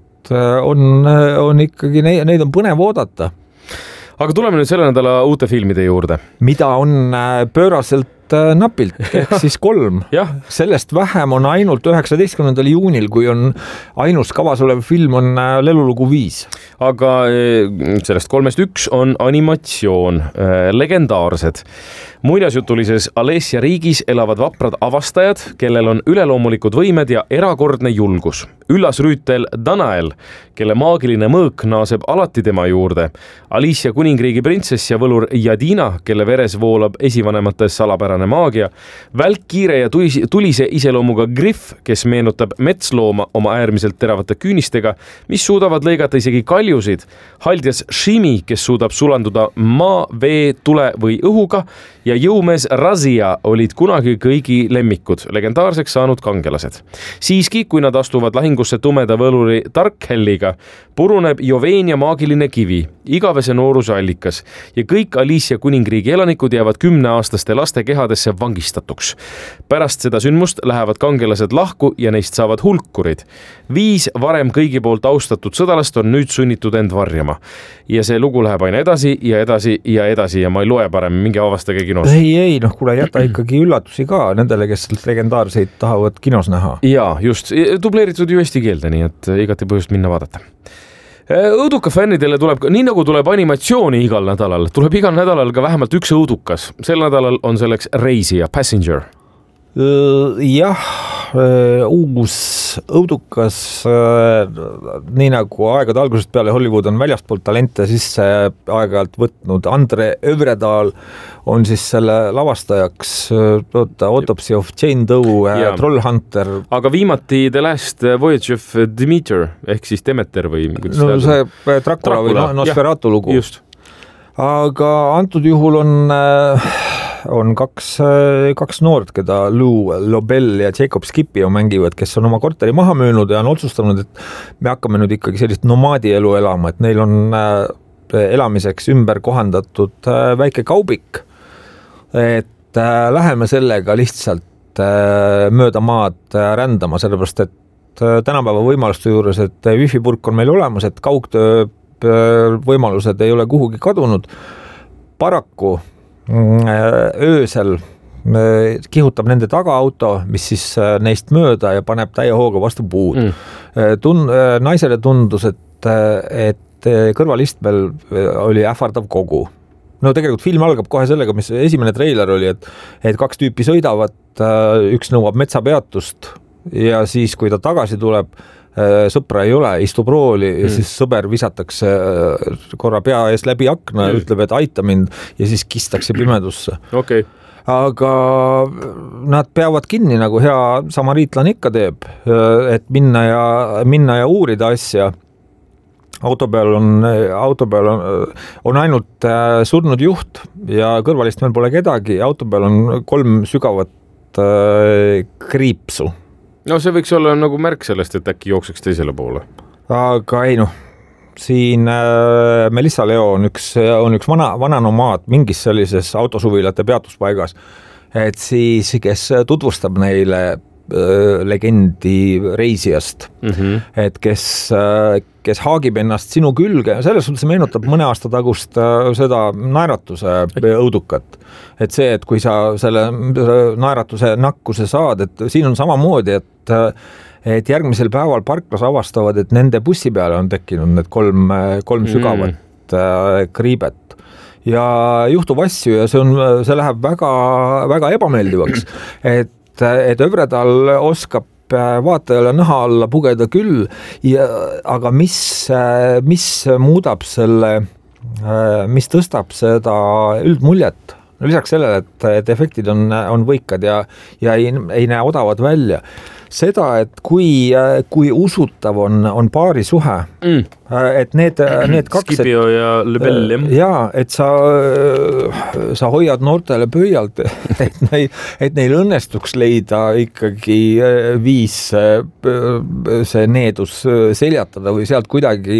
on, on ikkagi, neid on põnev oodata. Aga tuleme nüüd selle nädala uute filmide juurde. Mida on pööraselt napilt, ehk siis kolm. Sellest vähem on ainult üheksateistkümnendal juunil, kui on ainus kavas olev film on Lelulugu viis. Aga sellest kolmest üks on animatsioon, legendaarsed. Muinasjutulises Alessia riigis elavad vaprad avastajad, kellel on üleloomulikud võimed ja erakordne julgus. Üllas rüütel Danael, kelle maagiline mõõk naaseb alati tema juurde. Alicia kuningriigi printsess ja võlur Jadina, kelle veres voolab esivanemates salapärane maagia. Välkkiire ja tulise iseloomuga Griff, kes meenutab metslooma oma äärmiselt teravate küünistega, mis suudavad lõigata isegi kaljusid. Haldjas Shimi, kes suudab sulanduda maa, vee, tule või õhuga ja jõumees Razia olid kunagi kõigi lemmikud, legendaarseks saanud kangelased. Siiski, kui nad astuvad lahingusse tumeda võluri Darkhelliga, puruneb Joveenia maagiline kivi, igavese nooruse allikas ja kõik Alicia kuningriigi elanikud jäävad kümneaastaste laste kehadesse vangistatuks. Pärast seda sündmust lähevad kangelased lahku ja neist saavad hulkurid. Viis varem kõigi poolt austatud sõdalast on nüüd sunnitud end varjama. Ja see lugu läheb aina edasi ja edasi ja edasi ja ma ei loe parem, mingi avastage kinos. Ei, ei, noh, kuule, jäta ikkagi üllatusi ka nendele, kes legendaarseid tahavad kinos näha. Jaa, just, dubleeritud ju eesti keelde, nii et igati põhjust minna vaadata. Õuduka fännidele tuleb, nii nagu tuleb animatsiooni igal nädalal, tuleb igal nädalal ka vähemalt üks õudukas. Sel nädalal on selleks Reisija, Passenger. Jah, uus õudukas, nii nagu aegade algusest peale Hollywood on väljastpoolt talente sisse aeg-ajalt võtnud. Andre Övredal on siis selle lavastajaks Autopsy of Jane Doe, ja. Trollhunter. Aga viimati The Last Voyage of Demeter ehk siis Demeter või no, see Dracula või Nosferatu lugu. Just. Aga antud juhul on on kaks, kaks noort, keda Lou Lobel ja Jacob Skipio mängivad, kes on oma korteri maha müünud ja on otsustanud, et me hakkame nüüd ikkagi sellist nomaadi elu elama, et neil on elamiseks ümber kohandatud väike kaubik, et läheme sellega lihtsalt mööda maad rändama, sellepärast et tänapäeva võimaluste juures, et wifi-purk on meil olemas, et kaugtöö võimalused ei ole kuhugi kadunud. Paraku öösel kihutab nende tagaauto, mis siis neist mööda ja paneb täie hooga vastu puud. Mm. Tun- naisele tundus, et, et kõrvalistmel oli ähvardav kogu. No tegelikult film algab kohe sellega, mis esimene treiler oli, et, et kaks tüüpi sõidavad, üks nõuab metsapeatust ja siis, kui ta tagasi tuleb, sõpra ei ole, istub rooli ja mm. siis sõber visatakse korra pea ees läbi akna ja mm. ütleb, et aita mind ja siis kistakse pimedusse. Okay. Aga nad peavad kinni, nagu hea samariitlane ikka teeb, et minna ja, minna ja uurida asja. Auto peal on, auto peal on, on ainult surnud juht ja kõrvalist meil pole kedagi. Auto peal on kolm sügavat kriipsu. no see võiks olla nagu märk sellest, et äkki jookseks teisele poole. Aga ei noh, siin äh, Melissa Leo on üks, on üks vana, vana nomaad mingis sellises autosuvilate peatuspaigas, et siis, kes tutvustab neile äh, legendi reisijast, mm-hmm. et kes äh, kes haagib ennast sinu külge, selles suhtes meenutab mõne aasta tagust seda naeratuse õudukat. Et see, et kui sa selle naeratuse nakkuse saad, et siin on samamoodi, et, et järgmisel päeval parklas avastavad, et nende bussi peale on tekkinud need kolm, kolm sügavat mm. kriibet. Ja juhtub asju ja see, on, see läheb väga, väga ebameeldivaks, et, et Övredal oskab vaatajale naha alla pugeda küll, ja, aga mis, mis muudab selle, mis tõstab seda üldmuljet, lisaks sellele, et, et efektid on, on võikad ja, ja ei, ei näe odavad välja. Seda, et kui, kui usutav on, on paari suhe, mm. et need, need kaks... Skipio ja Lebel, jah. Jaa, et sa, sa hoiad noortele pöialt, et neil, et neil õnnestuks leida ikkagi viis see needus seljatada või sealt kuidagi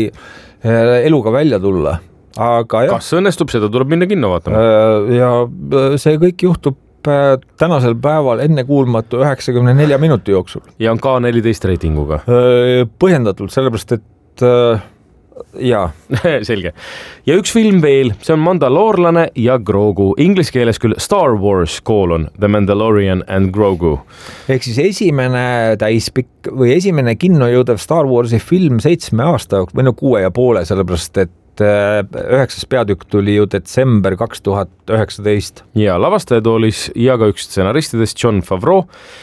eluga välja tulla. Aga jah, kas õnnestub, seda tuleb minna kinno vaatama? Ja see kõik juhtub tänasel päeval ennekuulmatu üheksakümne nelja minuti jooksul. Ja on K neliteist reitinguga? Põhjendatult, sellepärast, et äh, jaa. Selge. Ja üks film veel, see on Mandaloorlane ja Grogu. Inglis keeles küll Star Wars colon The Mandalorian and Grogu. Ehk siis esimene täispikk või esimene kinno jõudev Star Warsi film seitsme aasta või no kuue ja poole, sellepärast, et üheksas peatükk tuli ju detsember kaks tuhat üheksateist. Ja lavastajatoolis ja ka üks stsenaristidest Jon Favreau.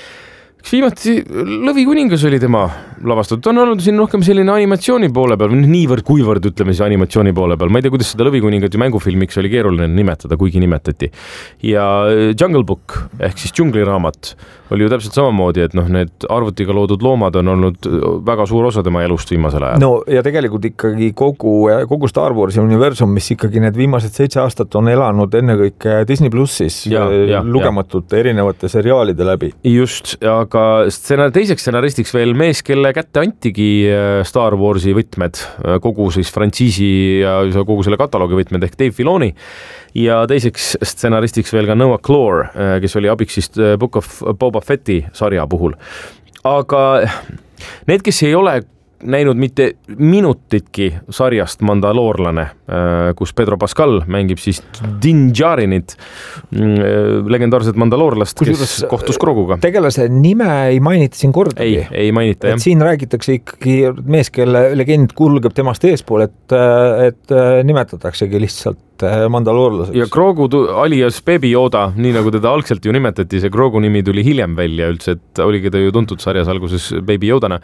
Üks viimati Lõvikuningas oli tema lavastatud. Ta on olnud siin rohkem selline animatsiooni poole peal, niivõrd kuivõrd ütleme siis animatsiooni poole peal. Ma ei tea, kuidas seda Lõvikuningat ju mängufilmiks oli keeruline nimetada, kuigi nimetati. Ja Jungle Book ehk siis džungliraamat oli ju täpselt samamoodi, et noh, need arvutiga loodud loomad on olnud väga suur osa tema elust viimasel ajal. No ja tegelikult ikkagi kogu, kogu Star Warsi universum, mis ikkagi need viimased seitse aastat on elanud ennekõike Disney Plussis ja, ja, lugematute ja. erinevate seriaalide läbi. Just, aga stsenar, teiseks stsenaristiks veel mees, kelle kätte antigi Star Warsi võtmed, kogu siis frantsiisi ja kogu selle kataloogi võtmed ehk Dave Filoni. Ja teiseks stsenaristiks veel ka Noah Clore, kes oli abiks siis Book of Boba Fetti sarja puhul. Aga need, kes ei ole näinud mitte minutitki sarjast Mandaloorlane, kus Pedro Pascal mängib siis Din Djarinit, legendaarset mandaloorlast, kes Kusjuures kohtus Groguga. Tegelase nime ei mainita siin kordagi. Ei, ei mainita, jah. Et siin räägitakse ikkagi mees, kelle legend kulgeb temast eespool, et, et nimetataksegi lihtsalt mandaloorlaseks. Ja Grogu alias Baby Yoda, nii nagu teda algselt ju nimetati, see Grogu nimi tuli hiljem välja üldse, et oligi ta ju tuntud sarjas alguses Baby Yodana.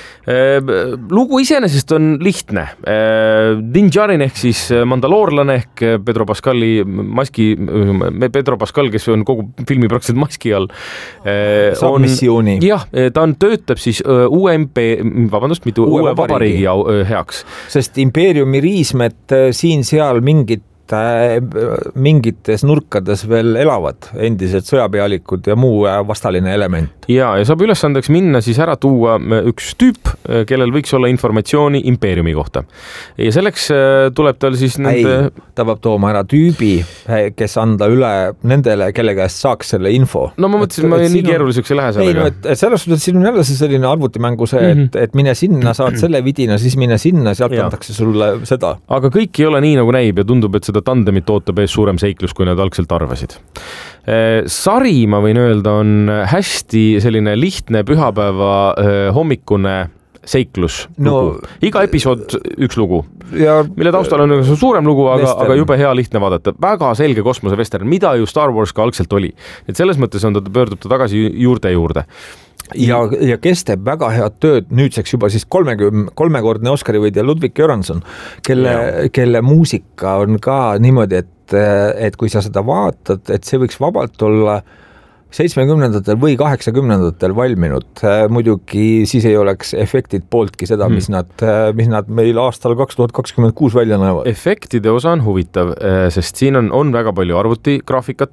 Lugu iseenesest on lihtne. Din Djarin ehk siis mandaloorlane ehk Pedro Pascali maski, Pedro Pascal, kes on kogu filmi praktiliselt maski all. Saab on, missiooni. Jah, ta on, töötab siis uue M P, vabandust, mitu uue, uue vabariigi heaks. Sest impeeriumi riismed siin-seal mingit mingites nurkades veel elavad endised sõjapealikud ja muu vastaline element. Ja, ja saab ülesandeks minna siis ära tuua üks tüüp, kellel võiks olla informatsiooni impeeriumi kohta. Ja selleks tuleb tal siis nende... Ei, ta peab tooma ära tüübi, kes anda üle nendele, kelle käest saaks selle info. No ma mõtlesin, et ma nii keeruliseks ei lähe sellega. Ei, no, et, et selles suhtes, et siin on jälle see selline arvutimängu see, et, mm-hmm. et mine sinna, saad selle vidina, siis mine sinna, sealt ja. Antakse sulle seda. Aga kõik ei ole nii, nagu näib ja tundub, et seda tandemit ootab ees suurem seiklus, kui nad algselt arvasid. Sari, ma võin öelda, on hästi selline lihtne pühapäeva hommikune seiklus no, lugu. Iga episood üks lugu, ja, mille taustal on suurem lugu, aga, aga jube hea lihtne vaadata. Väga selge kosmosevestern, mida ju Star Wars ka algselt oli. Et selles mõttes on ta, pöördub ta tagasi juurde juurde. Ja, ja kes teeb väga head tööd nüüdseks juba siis kolmekümne, kolmekordne Oscari võidja Ludwig Göransson, kelle, kelle muusika on ka niimoodi, et, et kui sa seda vaatad, et see võiks vabalt olla seitsmekümnendatel või kaheksakümnendatel valminud. Muidugi siis ei oleks efektid pooltki seda, mis nad, mis nad meil aastal kaks tuhat kakskümmend kuus välja näevad. Efektide osa on huvitav, sest siin on, on väga palju arvutigraafikat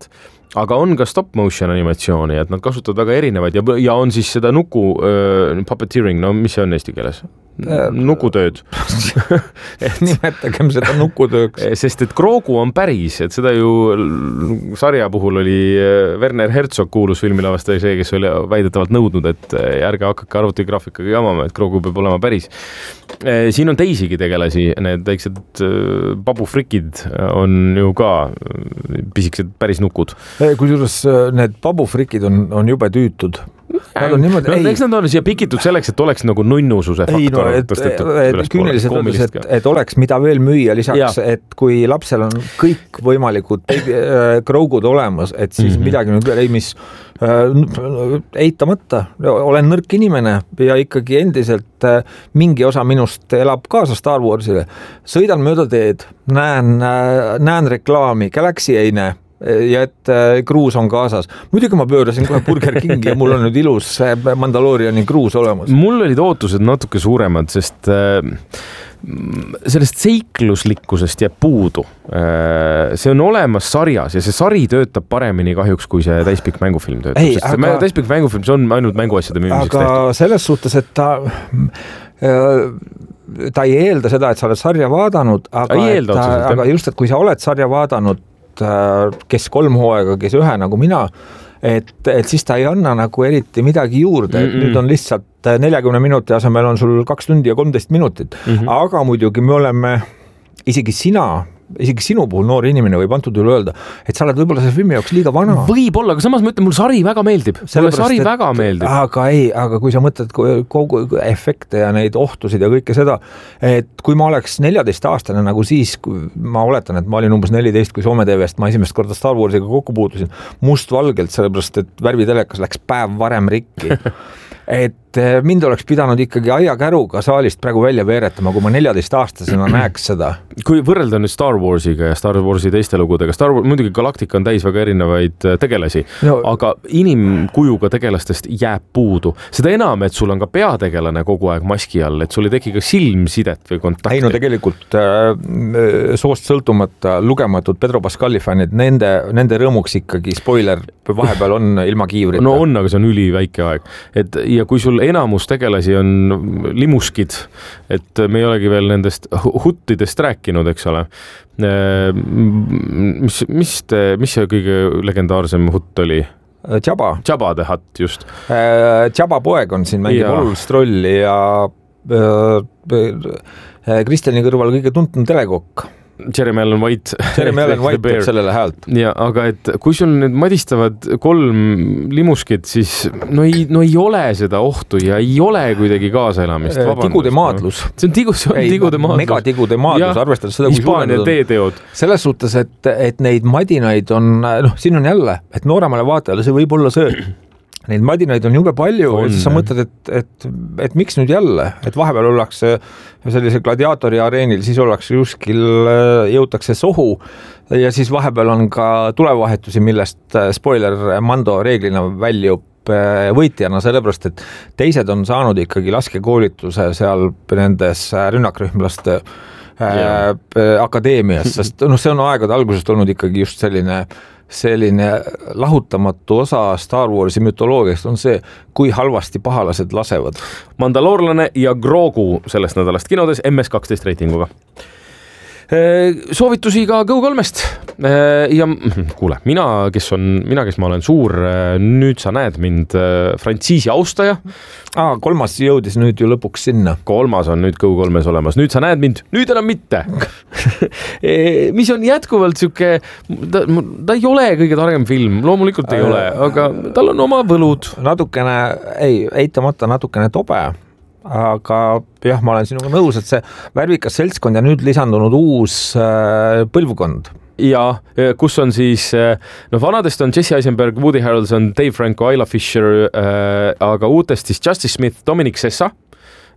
aga on ka stop motion animatsiooni, et nad kasutavad väga erinevaid ja, ja on siis seda nuku uh, puppeteering, no mis see on eesti keeles? Nukutööd. Nimetagem seda nukutööks. Sest et Grogu on päris, et seda ju sarja puhul oli Werner Herzog kuulus filmilavastaja see, kes oli väidetavalt nõudnud, et ärge hakake arvutigraafikaga jamama, et Grogu peab olema päris. Siin on teisigi tegelasi, need väiksed babufrikid on ju ka pisikesed päris nukud. Kusjuures need babufrikid on, on jube tüütud. Nad on niimoodi, no, ei, eks nad on siia pikitud selleks, et oleks nagu nunnususe faktor. Ei, no, et, et, et küüniliselt öeldes, et, et oleks mida veel müüa lisaks, ja. Et kui lapsel on kõik võimalikud Grogud olemas, et siis mm-hmm. midagi nüüd ei, mis äh, eitamata, olen nõrk inimene ja ikkagi endiselt äh, mingi osa minust elab kaasa Star Warsile. Sõidan mööda teed, näen, äh, näen reklaami, Galaxy ei näe. Ja et kruus on kaasas. Muidugi ma pöörasin kohe Burger Kingi ja mul on nüüd ilus Mandaloriani kruus olemas. Mul olid ootused natuke suuremad, sest sellest seikluslikkusest jääb puudu. See on olemas sarjas ja see sari töötab paremini kahjuks, kui see täispikk mängufilm töötab. Ei, sest aga, täispikk mängufilm, see on ainult mänguasjade müümiseks tehtud. Aga selles suhtes, et ta... ta ei eelda seda, et sa oled sarja vaadanud, aga, et, aga just, et kui sa oled sarja vaadanud, kes kolm hooaega, kes ühe nagu mina, et, et siis ta ei anna nagu eriti midagi juurde, et nüüd on lihtsalt neljakümne minuti asemel on sul kaks tundi ja kolmteist minutit, mm-hmm. aga muidugi me oleme, isegi sina, isegi sinu puhul noor inimene võib antud üle öelda, et sa oled võib-olla selle filmi jaoks liiga vana. Võib-olla, aga samas ma ütlen, mul sari väga meeldib. Mulle sari et, väga meeldib. Aga ei, aga kui sa mõtled kogu efekte ja neid ohtusid ja kõike seda, et kui ma oleks neljateist aastane nagu siis, kui ma oletan, et ma olin umbes neliteist, kui Soome T V-st ma esimest korda Star Warsiga kokku puutusin, mustvalgelt, sellepärast, et värvitelekas läks päev varem rikki. Et mind oleks pidanud ikkagi aiakäruga saalist praegu välja veeretama, kui ma neljateist aastasena näeks seda. Kui võrrelda nüüd Star Warsiga ja Star Warsi teiste lugudega, Star Wars, muidugi Galactica on täis väga erinevaid tegelasi, no, aga inimkujuga tegelastest jääb puudu. Seda enam, et sul on ka peategelane kogu aeg maski all, et sul ei teki ka silmsidet või kontakti. Ei no tegelikult äh, soost sõltumata lugematud Pedro Pascali fännid, nende, nende rõõmuks ikkagi spoiler vahepeal on ilma kiivrita. No on, aga see on üli väike aeg. Et, ja kui sul enamus tegelasi on limuskid, et me ei olegi veel nendest huttidest rääkinud, eks ole. Mis, mis, te, mis see kõige legendaarsem hutt oli? Jabba. Jabba the Hutt, just. Jabba poeg on siin mängib olulist rolli ja Kristjani kõrval kõige tuntum telekokk. Jeremy Allen White. Jeremy Allen White teeb sellele häält. Ja, aga et kui sul nüüd madistavad kolm limuskid, siis no ei, no ei ole seda ohtu ja ei ole kuidagi kaasaelamist. Tigude maadlus. See on, tigu, see on ei, tigude maadlus. Megatigude maadlus, arvestades seda, kui Hispaania teeteod. Selles suhtes, et, et neid madinaid on, noh, siin on jälle, et nooremale vaatajale see võib olla see, neid madinaid on jube palju on, ja siis sa mõtled, et, et, et miks nüüd jälle, et vahepeal ollakse sellise gladiaatori areenil, siis ollakse juskil, jõutakse sohu ja siis vahepeal on ka tulevahetusi, millest spoiler Mando reeglina väljub võitjana, sellepärast, et teised on saanud ikkagi laskekoolituse seal nendes rünnakrühmlaste yeah. akadeemias, sest noh, see on aegade algusest olnud ikkagi just selline selline lahutamatu osa Star Warsi mütoloogiast on see, kui halvasti pahalased lasevad. Mandaloorlane ja Grogu sellest nädalast kinodes M S kaksteist reitinguga. Soovitusi ka Go kolmest ja kuule, mina, kes on, mina, kes ma olen suur, nüüd sa näed mind frantsiisi austaja. Aa, kolmas jõudis nüüd ju lõpuks sinna. Kolmas on nüüd Go kolmes olemas. Nüüd sa näed mind, nüüd enam mitte. Mis on jätkuvalt siuke, ta, ta ei ole kõige targem film, loomulikult ei ole, aga tal on oma võlud. Natukene, ei, eitamata natukene tobe. Aga jah, ma olen sinuga nõus, et see värvikas seltskond ja nüüd lisandunud uus äh, põlvkond. Ja kus on siis, no vanadest on Jesse Eisenberg, Woody Harrelson, Dave Franco, Isla Fisher, äh, aga uutest siis Justice Smith, Dominic Sessa,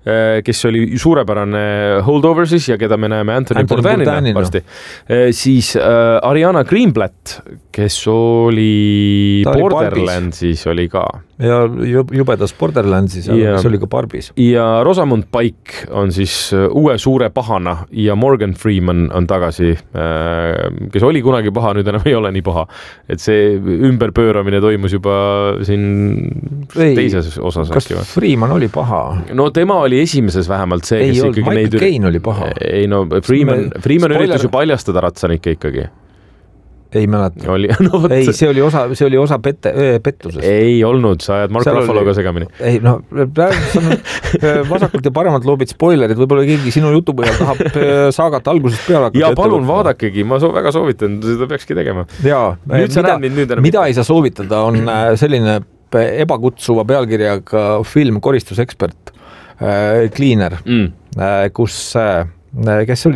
kes oli suurepärane Holdover siis ja keda me näeme Anthony, Anthony Bourdainina varsti, siis äh, Ariana Greenblatt, kes oli Ta Borderlandsis oli, oli ka. Ja jubedas Borderlandsis, ja kes oli ka Barbis. Ja Rosamund Pike on siis uue suure pahana ja Morgan Freeman on tagasi, kes oli kunagi paha, nüüd enam ei ole nii paha. Et see ümberpööramine toimus juba siin ei, teises osas. Kas äkki, Freeman oli paha? No tema oli esimeses vähemalt see, ei olnud, Michael neid... Caine oli paha. Ei no, Freeman, Freeman Spoiler... üritas ju paljastada ratsanikke ikkagi. Ei mäleta. Oli, no, ei, see oli osa, see oli osa pette, pettusest. Ei olnud, sa ajad Mark Ruffaloga segamini. Ei, no, vasakult ja paremalt loobid spoilerid, võib-olla keegi sinu jutu põhjal tahab saagat algusest peale hakata. Ja palun vaadakegi, ma soo, väga soovitan, seda peakski tegema. Jaa, mida, mida, mida ei saa soovitada, on selline ebakutsuva pealkirjaga film Koristusekspert, Cleaner, mm. kus, kes oli